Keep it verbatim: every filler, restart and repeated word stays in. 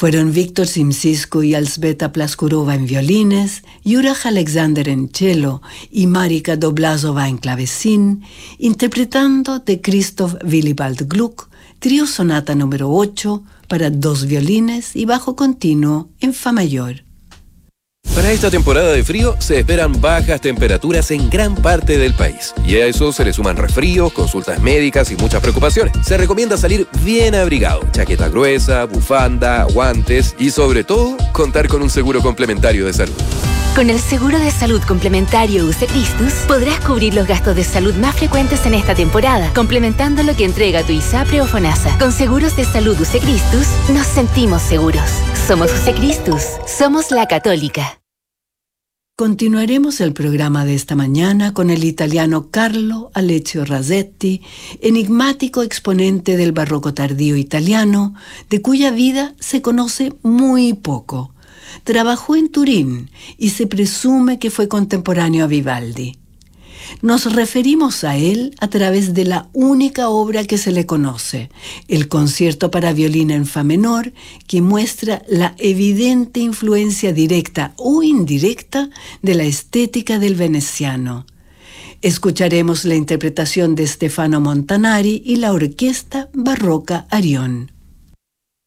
Fueron Víctor Simsisco y Alzbeta Plaskurova en violines, Juraj Alexander en cello y Marika Doblazova en clavecín, interpretando de Christoph Willibald Gluck, trío sonata número ocho para dos violines y bajo continuo en fa mayor. Para esta temporada de frío se esperan bajas temperaturas en gran parte del país. Y a eso se le suman resfríos, consultas médicas y muchas preocupaciones. Se recomienda salir bien abrigado, chaqueta gruesa, bufanda, guantes y sobre todo contar con un seguro complementario de salud. Con el seguro de salud complementario U C Christus podrás cubrir los gastos de salud más frecuentes en esta temporada, complementando lo que entrega tu ISAPRE o FONASA. Con seguros de salud U C Christus nos sentimos seguros. Somos U C Christus, somos la Católica. Continuaremos el programa de esta mañana con el italiano Carlo Alessio Rasetti, enigmático exponente del barroco tardío italiano, de cuya vida se conoce muy poco. Trabajó en Turín y se presume que fue contemporáneo a Vivaldi. Nos referimos a él a través de la única obra que se le conoce, el concierto para violín en fa menor, que muestra la evidente influencia directa o indirecta de la estética del veneciano. Escucharemos la interpretación de Stefano Montanari y la orquesta barroca Arión.